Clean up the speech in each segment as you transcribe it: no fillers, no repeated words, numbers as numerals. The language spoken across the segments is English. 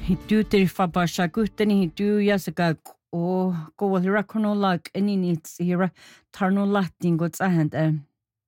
Hitu tirifabasha gutani hitu yasaka o go hira chronolog any needs hira tarno latin gots ahand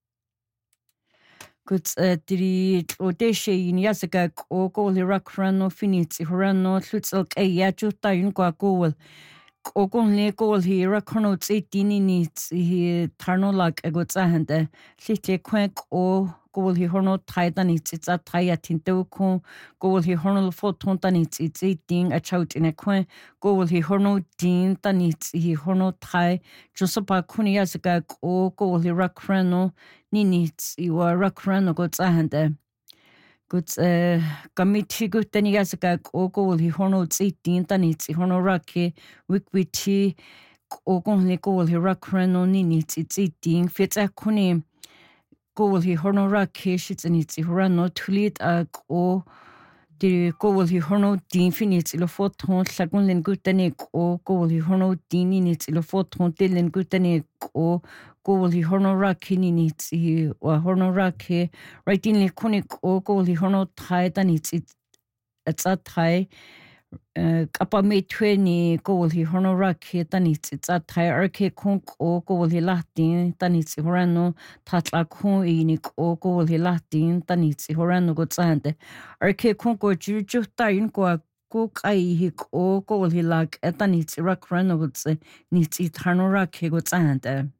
goods diri odeshe in yasaka o go hira chrono finits hirano lutselk a yajuta yun go Ogonle goal hira chronots 18 needs he tarnolag gots ahand little quack o goal he horno titan it's a tie at intoko goal he hornal photon it's 18 a chout in a coin goal he horno dean than it's he horno tie Josepa Kuniazaga o goal he racrano ninits you are racrano gots ahand Goods committee good then yazaga o goal he horno 18 than it's he horno raki wikwiti o gonle goal he racrano ninits it's 18 fits a kuni goal he horno raki shits and it's horano tulit o the goal he horno din finits ilo photon lagunlen good then o goal he horno din inits ilo photon dillen good then o goal he horno raki ninits he or horno raki right in le konik o goal he horno tie then it's a tie Kapa me 20 goal he horno raki then it's a tie arke konk o goal he latin then it's horano tatla kon inik o goal he latin then it's horano go tsande arke konk o juju tayin ko kai hik o goal he lag then it's rakrano go tse nits it horno raki go tsande